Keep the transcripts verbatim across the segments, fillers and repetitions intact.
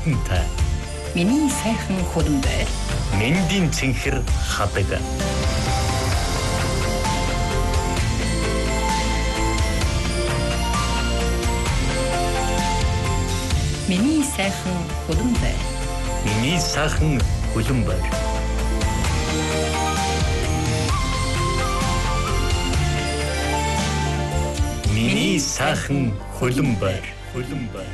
амтантай. Миний сайхан хөлбөмбөр. Мэндийн цэнхэр хадаг. Миний сайхан хөлбөмбөр. Миний сайхан хөлбөмбөр. Миний сайхан хөлбөмбөр. Хөлбөмбөр.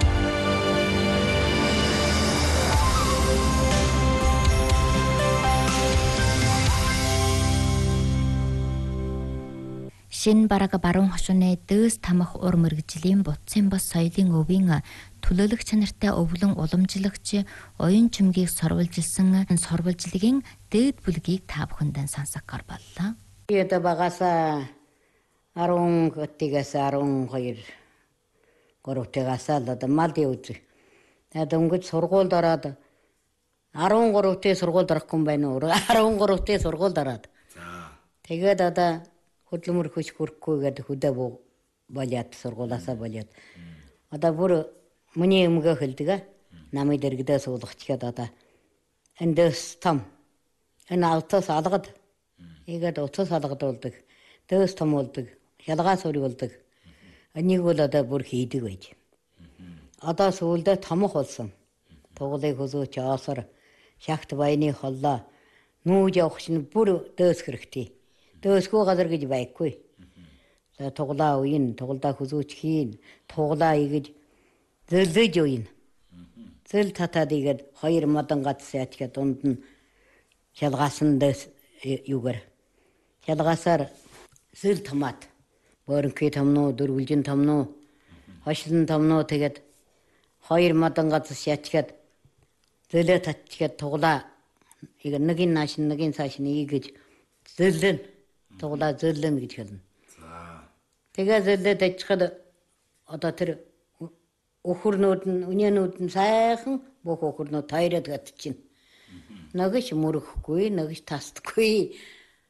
Шин бараг баруун хошууны дөөс тамах ур мэргэжлийн бутсын бос соёлын өвийн төлөөлөх чанартай өвлөн уламжлагч оюун чимгийг сорволжилсан сорволжлагын дээд бүлгийг та бүхэндээ сонсохоор боллоо. Яда багасаа арван готтигаас арван хоёр гуравтайгаас л одоо мал явж. Тэгээд өнгөж сургуульд ороод арван гуравтай сургуульд орохгүй юм байна уу? арван гуравтай сургуульд ороод. За. Тэгээд одоо хөдөлмөр хөш хүрхгүйгээд хөдөө болоод сургуулаасаа болоод. Одоо бүр миний өмгөө хөлдөг. Намайг дэрэгдээ суулгачгээд одоо эндээс том. Энэ аутос алгад. Ийгээд утас алгад болдог. Дөөс том болдог. Хялгаа сури болдог. Энийг бол одоо бүр хийдэг байж. Одоо сүүлдээ томох болсон. Туглыг хөзөөч оосор шахт баяны холлоо нүүж явах чинь бүр дөөс хэрэгтэй. Дөөсгүй газар гэж байхгүй. За туглаа уйн, туглаа хөзөөч хийн, туглаа игэж зөлдөж уйн. Зөл татаад игээд хоёр модон гацс ячгаа дунд нь шалгаасан дэс юугар. Шалгаасаар зөл томат. Боринхи томноо, дөрвөлжин томноо, хошлон томноо тэгээд хоёр модон гацс ячгаад зөлөө татчихад туглаа игээ нэгin нааш нэгin цааш нь игэж зөлөн туглаа зөлөн гэж хэлнэ. За. Тэгээ зөлөө тачхад одоо тэр өхөрнүүд нь үнэнүүд нь сайхан бүх өхөрнүүд тайраад гатчихна. Нэгш мөрөхгүй, нэгш тасдаггүй.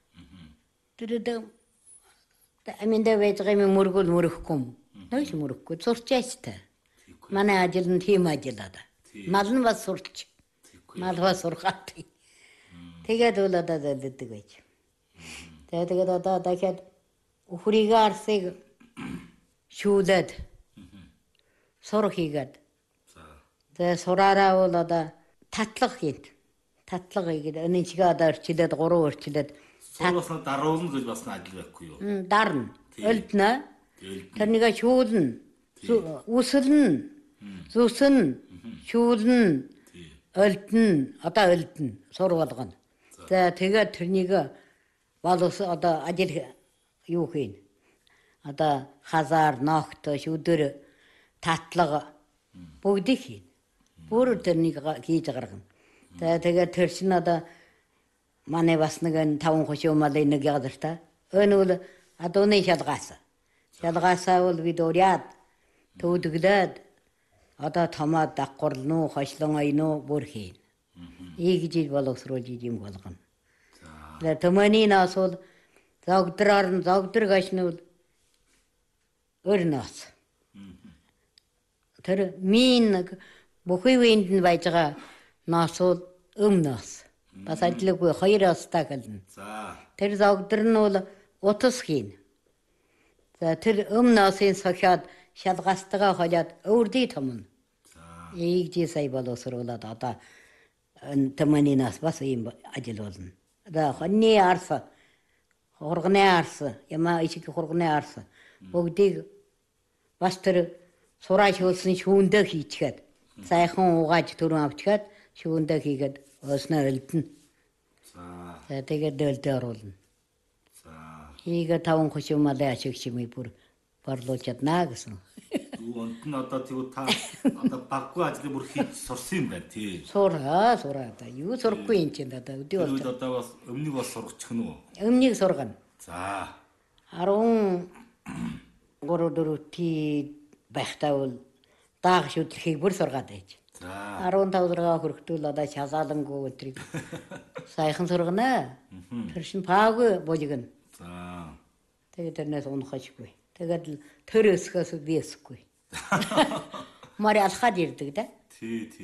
Тэр дэ аминда вэжгэмэ мөргөл мөрөхгүй. Нэгш мөрөхгүй сурчаастай. Манай ажил нь тийм ажил ада. Мал нь бас сурч. Мал бас сурхат. Тэгээд бол одоо зэлдэг байж. Тэгээд одоо дахиад өхрийг арсыг шүүлээд сур хийгээд. Тэгээд сураараа бол одоо татлах хийн. Татлага хийгээд энэ чигээ одоо орчилээд гурван орчилээд сурвалснаа даруулна гэж бас ажил байхгүй юу? Дарна. Өлднө. Тэрнийгээ шүүлнэ. Үсэлнэ. Зүснэ. Шүүлнэ. Өлднө. Одоо өлднө. Сур болгоно. За тэгээд тэрнийг болос одоо ажил юу хийн. Одоо хазаар, ногт, шүдэр, татлага бүгдийг хийн. Бүр тэрнийг хийж гаргана. За тэгээд тэр чинь одоо манай бас нэг таван хошуу малын нэг язартай. Өн бол адууны шалгаас. Шалгаасаа бол бид уриад төвдөглөөд одоо томоо даггурлнуу, хошлон ойноо бүр хийн. Ийгж боловсруулж юм болгоно. За томооны нас бол зогдроор нь зогдөр гашнуул өрнөөс. Тэр мин бүхий үеинд нь байж байгаа нас бол өмнөөс. Бас ажиллаагүй хоёр остаа гэлнэ. За. Тэр зогдөр нь бол утас хийн. За тэр өмнөөсийн сохиод шалгаастайгаа холиод өвөрдий томно. За. Ийгж сая боловсруулаад одоо томооны нас бас ийм ажил болно. Да хоньны арс, хурганы арс, яма ичиг хурганы арс бүгдийг бас тэр сураач хөлсөн шүүндээ хийчихэд сайхан угааж төрөн авчихэд шүүндээ хийгээд өснөө өлдөн. За тэгээд өлдөө оруулна. За ийгээ таван хошуу малын ашиг чимээ бүр борлуулж чаднаа гэсэн. Үүнд нь одоо тэгвэл та одоо баггүй ажлыг бүр хийж сурсан юм байна тий. Сураа, сураа та юу сурахгүй юм чинь одоо өдөө бол. Тэр одоо бас өмнөг бас сургачих нь үү? Өмнөг сургана. За. арван гурав дөрөвти байхдаа бол даах шүтлэхийг бүр сургаад байж. За. арван тав зургаа хүрэхдээ одоо шазаалангүй өдрийг сайхан сургана. Тэр шин паагүй божигна. За. Тэгээд тэрнээс унахашгүй. Тэгээд тэр өсгөөс би өсөхгүй. Мари алхаад ирдэг да. Тий, тий.